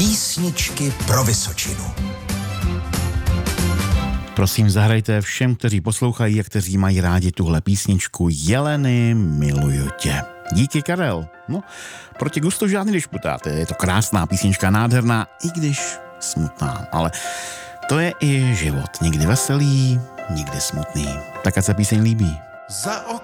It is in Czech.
Písničky pro Vysočinu. Prosím, zahrajte všem, kteří poslouchají a kteří mají rádi tuhle písničku Jeleny, miluju tě. Díky, Karel. No, proti gustu žádný dišputáte. Je to krásná písnička, nádherná, i když smutná. Ale to je i život. Někdy veselý, někdy smutný. Tak ať se píseň líbí.